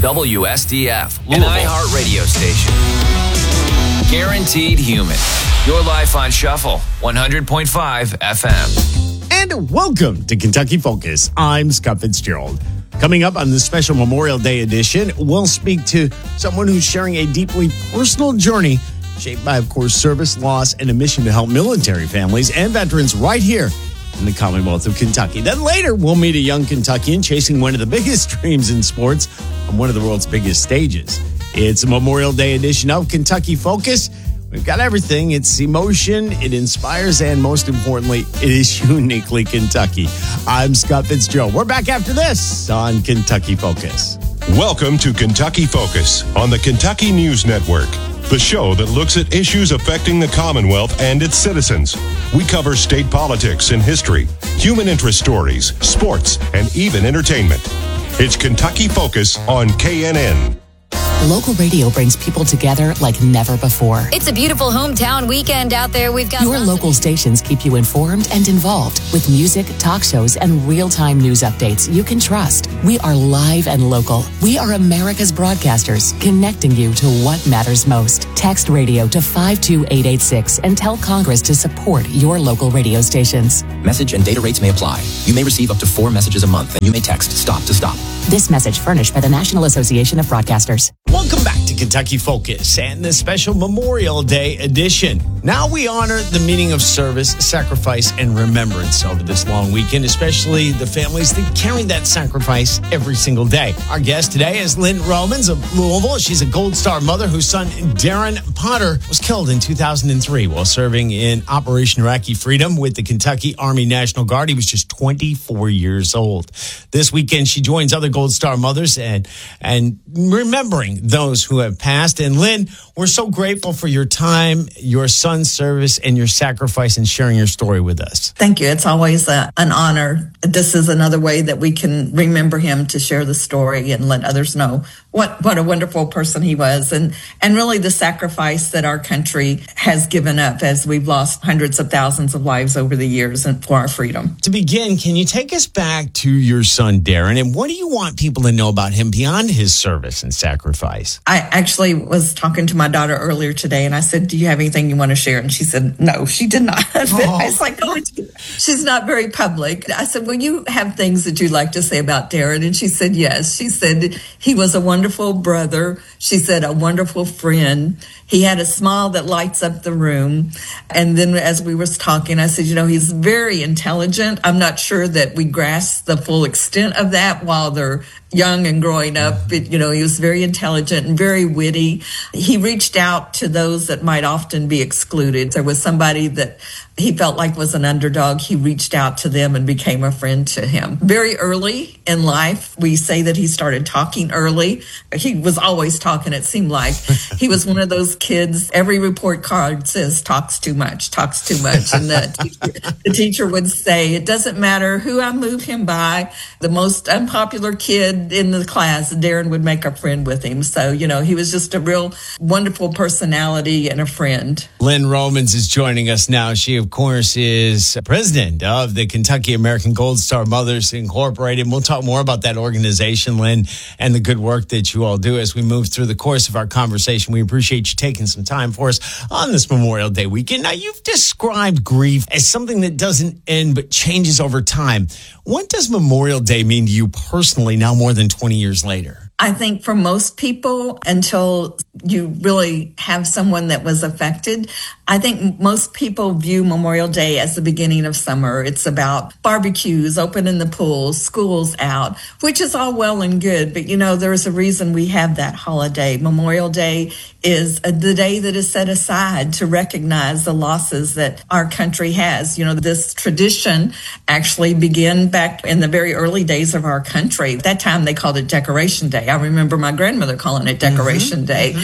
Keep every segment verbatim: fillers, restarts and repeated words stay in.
W S D F, an iHeart radio station. Guaranteed human. Your life on Shuffle, one hundred point five F M. And welcome to Kentucky Focus. I'm Scott Fitzgerald. Coming up on the special Memorial Day edition, we'll speak to someone who's sharing a deeply personal journey shaped by, of course, service, loss, and a mission to help military families and veterans right here in the Commonwealth of Kentucky. Then later, we'll meet a young Kentuckian chasing one of the biggest dreams in sports on one of the world's biggest stages. It's a Memorial Day edition of Kentucky Focus. We've got everything. It's emotion, it inspires, and most importantly, it is uniquely Kentucky. I'm Scott Fitzgerald. We're back after this on Kentucky Focus. Welcome to Kentucky Focus on the Kentucky News Network, the show that looks at issues affecting the Commonwealth and its citizens. We cover state politics and history, human interest stories, sports, and even entertainment. It's Kentucky Focus on K N N. Local radio brings people together like never before. It's a beautiful hometown weekend out there. We've got Your local stations keep you informed and involved with music, talk shows, and real-time news updates you can trust. We are live and local. We are America's broadcasters, connecting you to what matters most. Text radio to five two eight eight six and tell Congress to support your local radio stations. Message and data rates may apply. You may receive up to four messages a month, and you may text STOP to STOP. This message furnished by the National Association of Broadcasters. Welcome back to Kentucky Focus and the special Memorial Day edition. Now we honor the meaning of service, sacrifice, and remembrance over this long weekend, especially the families that carry that sacrifice every single day. Our guest today is Lynn Romans of Louisville. She's a Gold Star mother whose son, Darren Potter, was killed in two thousand three while serving in Operation Iraqi Freedom with the Kentucky Army National Guard. He was just twenty-four years old. This weekend, she joins other Gold Star mothers and, and remembering those who have passed. And Lynn, we're so grateful for your time, your son's service, and your sacrifice in sharing your story with us. Thank you. It's always a, an honor. This is another way that we can remember him, to share the story and let others know what, what a wonderful person he was, and, and really the sacrifice that our country has given up as we've lost hundreds of thousands of lives over the years and for our freedom. To begin, can you take us back to your son, Darren, and what do you want people to know about him beyond his service and sacrifice? I actually was talking to my daughter earlier today, and I said, do you have anything you want to share? And she said, no, she did not. Oh. I was like, oh, she's not very public. I said, well, you have things that you'd like to say about Darren? And she said, yes. She said he was a wonderful brother. She said a wonderful friend. He had a smile that lights up the room. And then as we was talking, I said, you know, he's very intelligent. I'm not sure that we grasp the full extent of that while they're young and growing up. It, you know, he was very intelligent and very witty. He reached out to those that might often be excluded. There was somebody that he felt like was an underdog. He reached out to them and became a friend to him. Very early in life, we say that he started talking early. He was always talking, it seemed like. He was one of those kids, every report card says, talks too much, talks too much. And the teacher, the teacher would say, it doesn't matter who I move him by. The most unpopular kid in the class, Darren would make a friend with him. So, you know, he was just a real wonderful personality and a friend. Lynn Romans is joining us now. She, of course, is president of the Kentucky American Gold Star Mothers Incorporated. We'll talk more about that organization, Lynn, and the good work that you all do as we move through the course of our conversation. We appreciate you taking some time for us on this Memorial Day weekend. Now, you've described grief as something that doesn't end but changes over time. What does Memorial Day mean to you personally now more than twenty years later? I think for most people, until you really have someone that was affected, I think most people view Memorial Day as the beginning of summer. It's about barbecues, opening the pools, schools out, which is all well and good. But, you know, there's a reason we have that holiday. Memorial Day is the day that is set aside to recognize the losses that our country has. You know, this tradition actually began back in the very early days of our country. At that time, they called it Decoration Day. I remember my grandmother calling it Decoration mm-hmm. Day. Mm-hmm.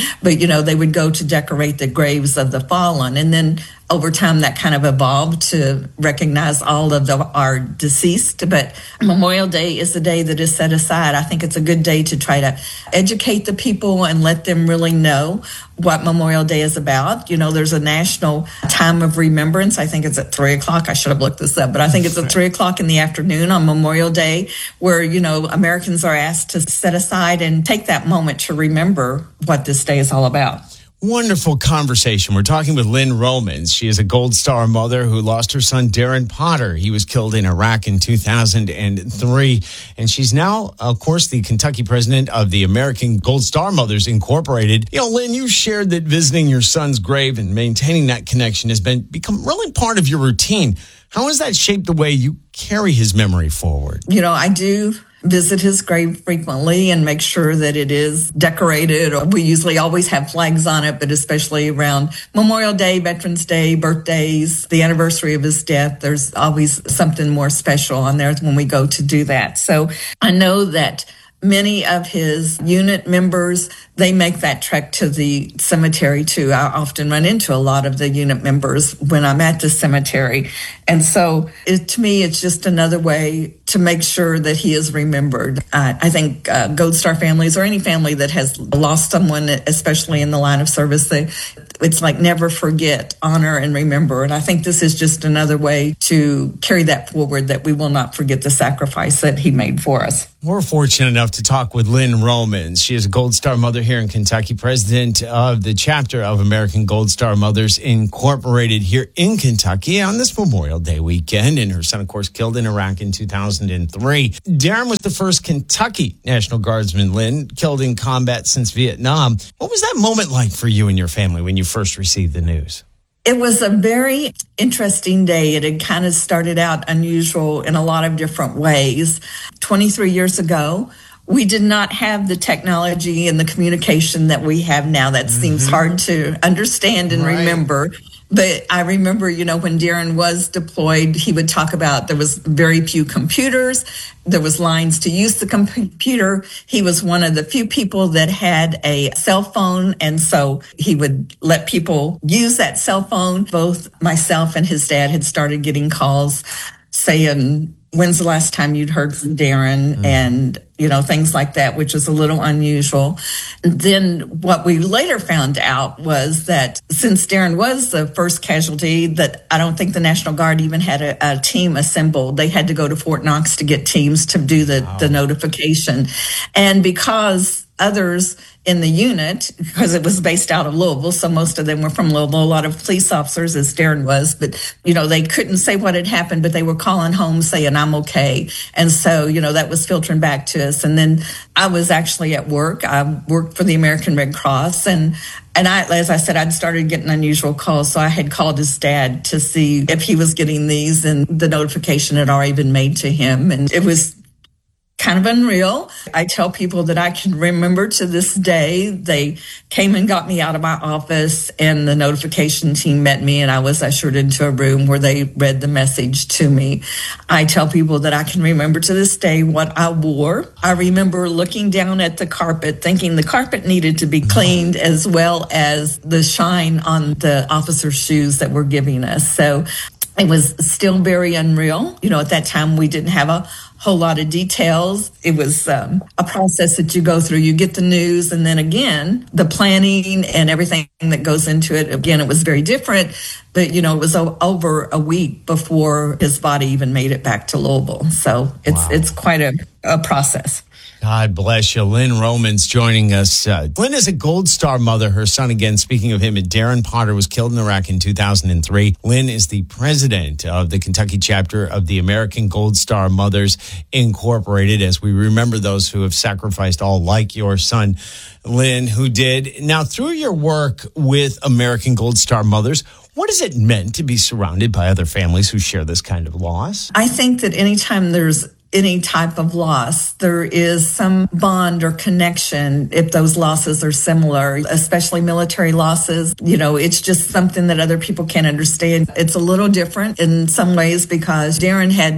but, you know, they would go to decorate the graves of the fallen. And then over time, that kind of evolved to recognize all of the, our deceased. But Memorial Day is the day that is set aside. I think it's a good day to try to educate the people and let them really know what Memorial Day is about. You know, there's a national time of remembrance. I think it's at three o'clock. I should have looked this up, but I think it's at three o'clock in the afternoon on Memorial Day where, you know, Americans are asked to set aside and take that moment to remember what this day is all about. Wonderful conversation. We're talking with Lynn Romans. She is a Gold Star mother who lost her son, Darren Potter. He was killed in Iraq in two thousand three. And she's now, of course, the Kentucky president of the American Gold Star Mothers Incorporated. You know, Lynn, you shared that visiting your son's grave and maintaining that connection has been become really part of your routine. How has that shaped the way you carry his memory forward? You know, I do visit his grave frequently and make sure that it is decorated. We usually always have flags on it, but especially around Memorial Day, Veterans Day, birthdays, the anniversary of his death, there's always something more special on there when we go to do that. So I know that many of his unit members, they make that trek to the cemetery too. I often run into a lot of the unit members when I'm at the cemetery. And so it, to me, it's just another way to make sure that he is remembered. Uh, I think uh, Gold Star families or any family that has lost someone, especially in the line of service, they, it's like never forget, honor, and remember. And I think this is just another way to carry that forward, that we will not forget the sacrifice that he made for us. We're fortunate enough to talk with Lynn Romans. She is a Gold Star mother here in Kentucky, president of the chapter of American Gold Star Mothers Incorporated here in Kentucky on this Memorial Day weekend. And her son, of course, killed in Iraq in two thousand three. Darren was the first Kentucky National Guardsman, Lynn, killed in combat since Vietnam. What was that moment like for you and your family when you first received the news? It was a very interesting day. It had kind of started out unusual in a lot of different ways. twenty-three years ago, we did not have the technology and the communication that we have now. That mm-hmm. seems hard to understand and right. remember. But I remember, you know, when Darren was deployed, he would talk about there was very few computers. There was lines to use the computer. He was one of the few people that had a cell phone. And so he would let people use that cell phone. Both myself and his dad had started getting calls saying, when's the last time you'd heard from Darren? Mm. And, you know, things like that, which was a little unusual. And then what we later found out was that since Darren was the first casualty, that I don't think the National Guard even had a, a team assembled. They had to go to Fort Knox to get teams to do the, wow. the notification. And because others in the unit, because it was based out of Louisville, so most of them were from Louisville, a lot of police officers, as Darren was, but, you know, they couldn't say what had happened, but they were calling home saying, I'm okay. And so, you know, that was filtering back to us. And then I was actually at work. I worked for the American Red Cross, and And I, as I said, I'd started getting unusual calls. So I had called his dad to see if he was getting these, and the notification had already been made to him. And it was kind of unreal. I tell people that I can remember to this day, they came and got me out of my office, and the notification team met me, and I was ushered into a room where they read the message to me. I tell people that I can remember to this day what I wore. I remember looking down at the carpet, thinking the carpet needed to be cleaned, as well as the shine on the officers' shoes that were giving us. So it was still very unreal. You know, at that time, we didn't have a whole lot of details. It was um, a process that you go through. You get the news, and then again, the planning and everything that goes into it. Again, it was very different, but, you know, it was o- over a week before his body even made it back to Louisville. So it's wow. it's quite a, a process. God bless you. Lynn Romans joining us. Uh, Lynn is a Gold Star mother. Her son, again, speaking of him, Darren Potter was killed in Iraq in two thousand three. Lynn is the president of the Kentucky chapter of the American Gold Star Mothers Incorporated, as we remember those who have sacrificed all, like your son, Lynn, who did. Now, through your work with American Gold Star Mothers, what has it meant to be surrounded by other families who share this kind of loss? I think that anytime there's any type of loss, there is some bond or connection if those losses are similar, especially military losses. You know, it's just something that other people can't understand. It's a little different in some ways because Darren had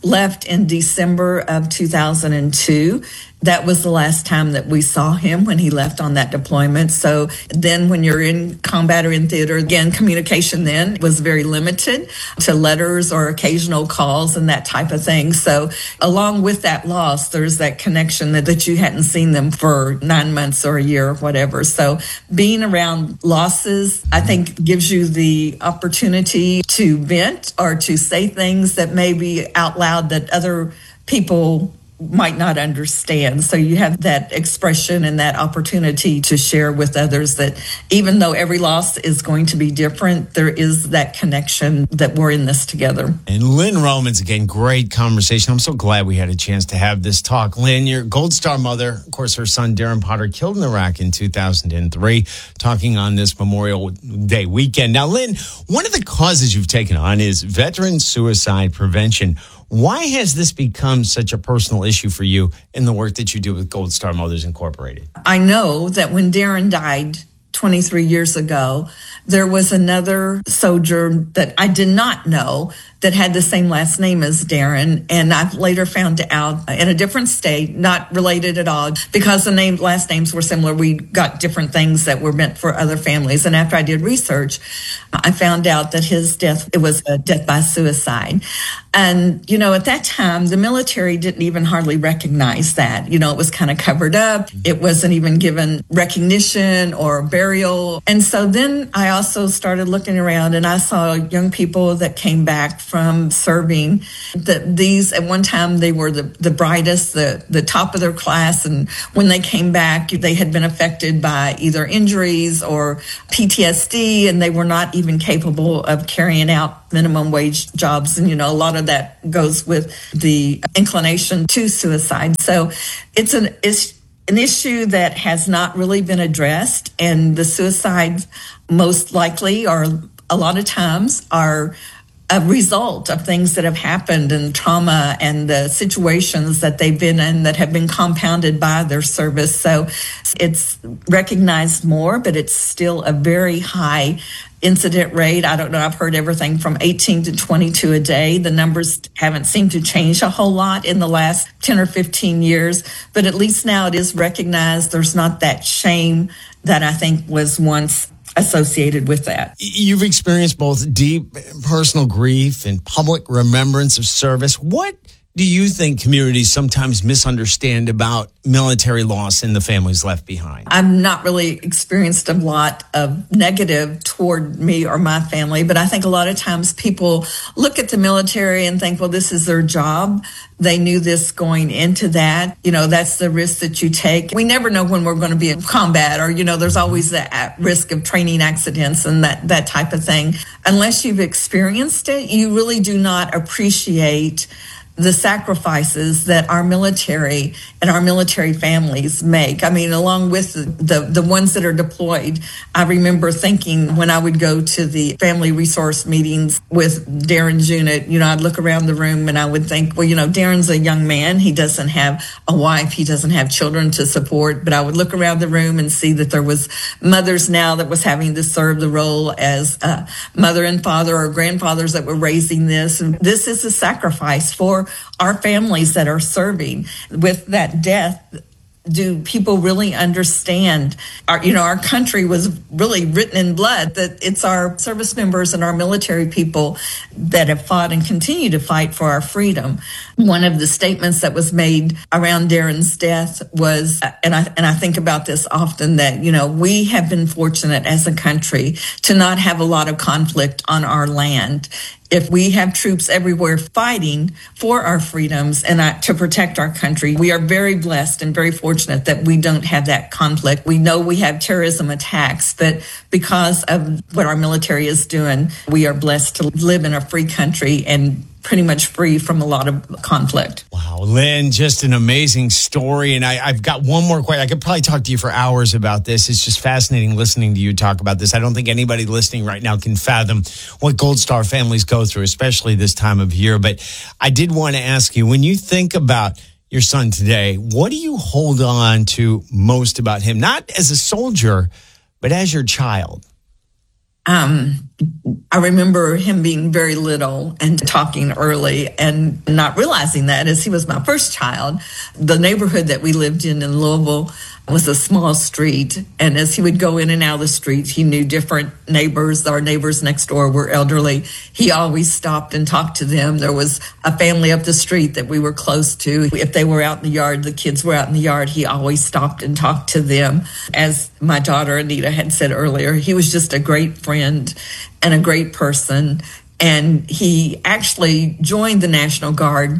left in December of two thousand two. That was the last time that we saw him when he left on that deployment. So then when you're in combat or in theater, again, communication then was very limited to letters or occasional calls and that type of thing. So along with that loss, there's that connection that, that you hadn't seen them for nine months or a year or whatever. So being around losses, I think, gives you the opportunity to vent or to say things that may be out loud that other people might not understand. So you have that expression and that opportunity to share with others that even though every loss is going to be different, there is that connection that we're in this together. And Lynn Romans, again, great conversation. I'm so glad we had a chance to have this talk. Lynn, your Gold Star mother, of course, her son Darren Potter killed in Iraq in two thousand three, talking on this Memorial Day weekend. Now, Lynn, one of the causes you've taken on is veteran suicide prevention. Why has this become such a personal issue for you in the work that you do with Gold Star Mothers Incorporated? I know that when Darren died twenty-three years ago, there was another soldier that I did not know that had the same last name as Darren. And I've later found out in a different state, not related at all, because the name, last names were similar. We got different things that were meant for other families. And after I did research, I found out that his death, it was a death by suicide. And, you know, at that time, the military didn't even hardly recognize that. You know, it was kind of covered up. It wasn't even given recognition or burial. And so then I also started looking around and I saw young people that came back from serving. That these, at one time, they were the, the brightest, the, the top of their class. And when they came back, they had been affected by either injuries or P T S D, and they were not even capable of carrying out minimum wage jobs. And, you know, a lot of that goes with the inclination to suicide. So it's an, it's an issue that has not really been addressed. And the suicides most likely, or a lot of times, are a result of things that have happened and trauma and the situations that they've been in that have been compounded by their service. So it's recognized more, but it's still a very high incident rate. I don't know. I've heard everything from eighteen to twenty-two a day. The numbers haven't seemed to change a whole lot in the last ten or fifteen years, but at least now it is recognized. There's not that shame that I think was once associated with that. You've experienced both deep personal grief and public remembrance of service. What do you think communities sometimes misunderstand about military loss and the families left behind? I've not really experienced a lot of negative toward me or my family, but I think a lot of times people look at the military and think, well, this is their job. They knew this going into that. You know, that's the risk that you take. We never know when we're going to be in combat, or, you know, there's always the risk of training accidents and that, that type of thing. Unless you've experienced it, you really do not appreciate the sacrifices that our military and our military families make. I mean, along with the, the, the ones that are deployed, I remember thinking when I would go to the family resource meetings with Darren's unit, you know, I'd look around the room and I would think, well, you know, Darren's a young man. He doesn't have a wife. He doesn't have children to support. But I would look around the room and see that there was mothers now that was having to serve the role as a mother and father, or grandfathers that were raising this. And this is a sacrifice for our families that are serving. With that death, do people really understand our, you know, our country was really written in blood, that it's our service members and our military people that have fought and continue to fight for our freedom. One of the statements that was made around Darren's death was, and I, and I think about this often, that, you know, we have been fortunate as a country to not have a lot of conflict on our land. If we have troops everywhere fighting for our freedoms and uh, to protect our country, we are very blessed and very fortunate that we don't have that conflict. We know we have terrorism attacks, but because of what our military is doing, we are blessed to live in a free country and pretty much free from a lot of conflict. Wow, Lynn, just an amazing story. And I, I've got one more question. I could probably talk to you for hours about this. It's just fascinating listening to you talk about this. I don't think anybody listening right now can fathom what Gold Star families go through, especially this time of year. But I did want to ask you, when you think about your son today, what do you hold on to most about him? Not as a soldier, but as your child? Um, I remember him being very little and talking early and not realizing that as he was my first child. The neighborhood that we lived in in Louisville was a small street. And as he would go in and out of the street, he knew different neighbors. Our neighbors next door were elderly. He always stopped and talked to them. There was a family up the street that we were close to. If they were out in the yard, the kids were out in the yard, he always stopped and talked to them. As my daughter Anita had said earlier, he was just a great friend and a great person. And he actually joined the National Guard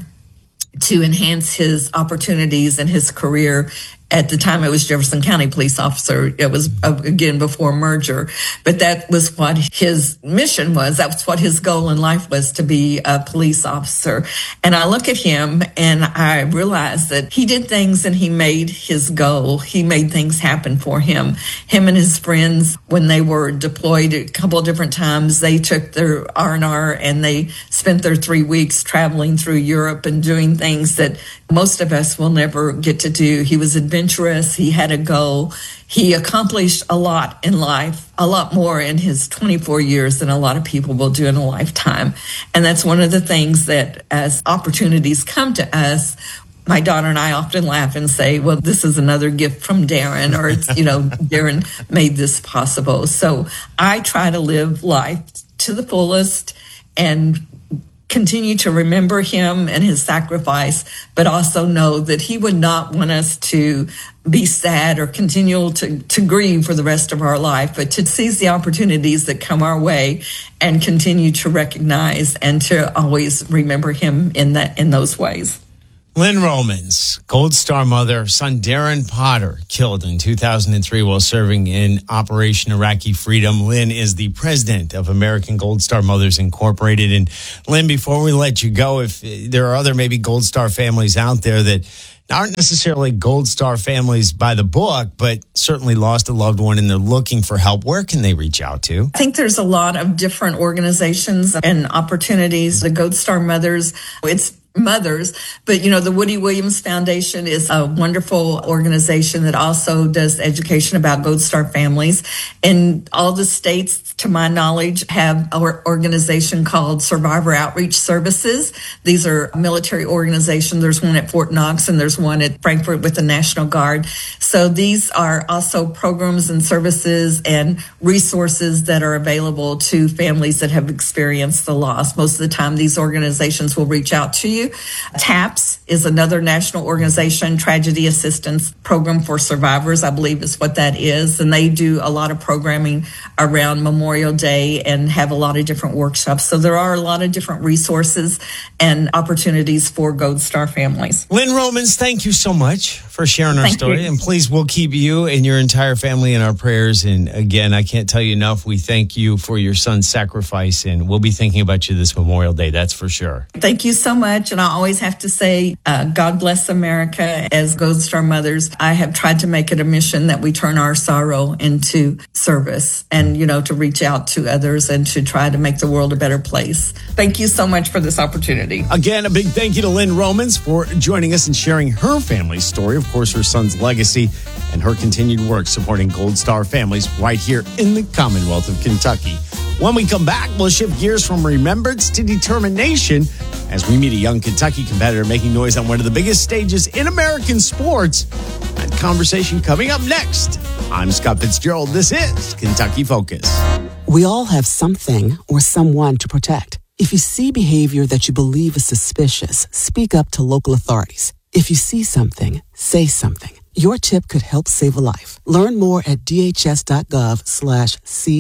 to enhance his opportunities and his career. At the time, it was Jefferson County police officer. It was, uh, again, before merger. But that was what his mission was. That was what his goal in life was, to be a police officer. And I look at him and I realize that he did things and he made his goal. He made things happen for him. Him and his friends, when they were deployed a couple of different times, they took their R and R and they spent their three weeks traveling through Europe and doing things that most of us will never get to do. He was adventurous. He had a goal. He accomplished a lot in life, a lot more in his twenty-four years than a lot of people will do in a lifetime. And that's one of the things that, as opportunities come to us, my daughter and I often laugh and say, well, this is another gift from Darren, or it's, you know, Darren made this possible. So I try to live life to the fullest and continue to remember him and his sacrifice, but also know that he would not want us to be sad or continue to, to grieve for the rest of our life, but to seize the opportunities that come our way and continue to recognize and to always remember him in that, in those ways. Lynn Romans, Gold Star mother, son Darren Potter, killed in two thousand three while serving in Operation Iraqi Freedom. Lynn is the president of American Gold Star Mothers Incorporated. And Lynn, before we let you go, if there are other maybe Gold Star families out there that aren't necessarily Gold Star families by the book, but certainly lost a loved one and they're looking for help, where can they reach out to? I think there's a lot of different organizations and opportunities. The Gold Star Mothers, it's mothers, but you know, the Woody Williams Foundation is a wonderful organization that also does education about Gold Star families. And all the states, to my knowledge, have an organization called Survivor Outreach Services. These are military organizations. There's one at Fort Knox and there's one at Frankfort with the National Guard. So these are also programs and services and resources that are available to families that have experienced the loss. Most of the time, these organizations will reach out to you. TAPS is another national organization, Tragedy Assistance Program for Survivors, I believe is what that is. And they do a lot of programming around Memorial Day and have a lot of different workshops. So there are a lot of different resources and opportunities for Gold Star families. Lynn Romans, thank you so much for sharing our Thank story. you. And please, we'll keep you and your entire family in our prayers. And again, I can't tell you enough. We thank you for your son's sacrifice, and we'll be thinking about you this Memorial Day. That's for sure. Thank you so much. And I always have to say, uh, God bless America. As Gold Star mothers, I have tried to make it a mission that we turn our sorrow into service and, you know, to reach out to others and to try to make the world a better place. Thank you so much for this opportunity. Again, a big thank you to Lynn Romans for joining us and sharing her family's story, of course, her son's legacy and her continued work supporting Gold Star families right here in the Commonwealth of Kentucky. When we come back, we'll shift gears from remembrance to determination as we meet a young Kentucky competitor making noise on one of the biggest stages in American sports. That conversation coming up next. I'm Scott Fitzgerald. This is Kentucky Focus. We all have something or someone to protect. If you see behavior that you believe is suspicious, speak up to local authorities. If you see something, say something. Your tip could help save a life. Learn more at dhs.gov slash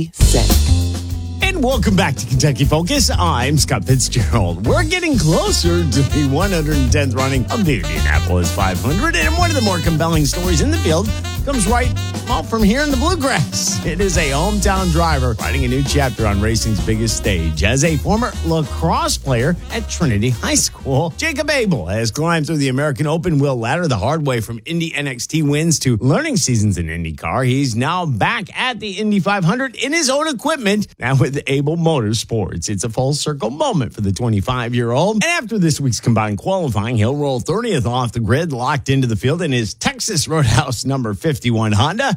csay. And welcome back to Kentucky Focus. I'm Scott Fitzgerald. We're getting closer to the one hundred tenth running of the Indianapolis five hundred. And one of the more compelling stories in the field comes right well, from here in the Bluegrass. It is a hometown driver writing a new chapter on racing's biggest stage. As a former lacrosse player at Trinity High School, Jacob Abel has climbed through the American Open wheel ladder the hard way from Indy N X T wins to learning seasons in IndyCar. He's now back at the Indy five hundred in his own equipment, now with Abel Motorsports. It's a full circle moment for the twenty-five-year-old. And after this week's combined qualifying, he'll roll thirtieth off the grid, locked into the field in his Texas Roadhouse number fifty-one Honda.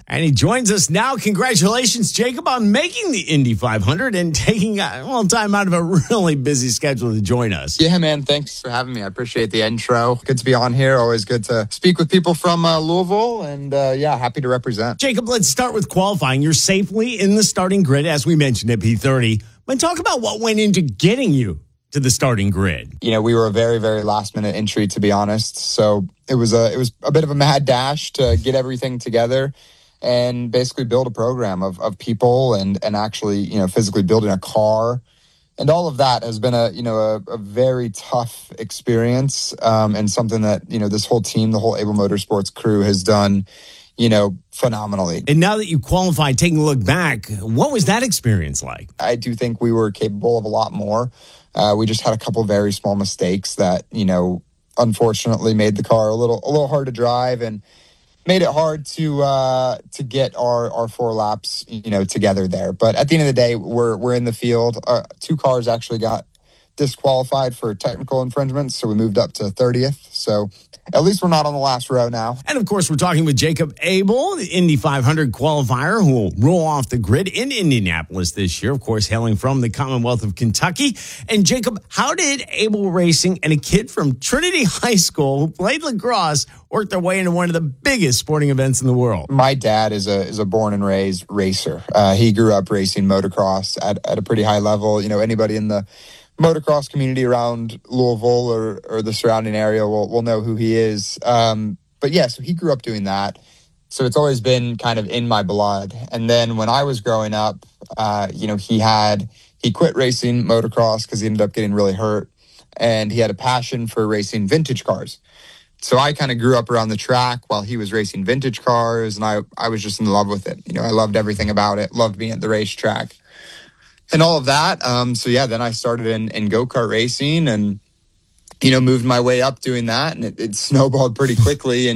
And he joins us now. Congratulations, Jacob, on making the Indy five hundred and taking a well, time out of a really busy schedule to join us. Yeah, man. Thanks for having me. I appreciate the intro. Good to be on here. Always good to speak with people from uh, Louisville. And uh, yeah, happy to represent. Jacob, let's start with qualifying. You're safely in the starting grid, as we mentioned at P thirty. But talk about what went into getting you to the starting grid. You know, we were a very, very last minute entry, to be honest. So it was a, it was a bit of a mad dash to get everything together and basically build a program of, of people and, and actually, you know, physically building a car. And all of that has been a, you know, a, a very tough experience um, and something that, you know, this whole team, the whole Able Motorsports crew has done, you know, phenomenally. And now that you qualified, taking a look back, what was that experience like? I do think we were capable of a lot more. Uh, we just had a couple of very small mistakes that, you know, unfortunately made the car a little, a little hard to drive and made it hard to uh, to get our, our four laps, you know, together there. But at the end of the day, we're we're in the field. Uh, two cars actually got disqualified for technical infringements, so we moved up to thirtieth. So at least we're not on the last row now. And, of course, we're talking with Jacob Able, the Indy five hundred qualifier, who will roll off the grid in Indianapolis this year, of course, hailing from the Commonwealth of Kentucky. And, Jacob, how did Able Racing and a kid from Trinity High School who played lacrosse work their way into one of the biggest sporting events in the world? My dad is a is a born and raised racer. Uh, he grew up racing motocross at, at a pretty high level. You know, anybody in the motocross community around Louisville or, or the surrounding area will, will know who he is. Um, but yeah, so he grew up doing that. So it's always been kind of in my blood. And then when I was growing up, uh, you know, he had, he quit racing motocross because he ended up getting really hurt. And he had a passion for racing vintage cars. So I kind of grew up around the track while he was racing vintage cars. And I, I was just in love with it. You know, I loved everything about it, loved being at the racetrack and all of that. Um, so yeah, then I started in, in go-kart racing and, you know, moved my way up doing that, and it, it snowballed pretty quickly. And